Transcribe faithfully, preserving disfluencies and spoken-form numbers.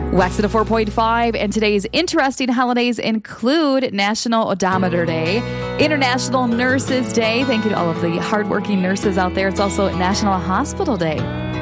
Wax at a four point five, and today's interesting holidays include National Odometer Day, International Nurses Day. Thank you to all of the hardworking nurses out there. It's also National Hospital Day.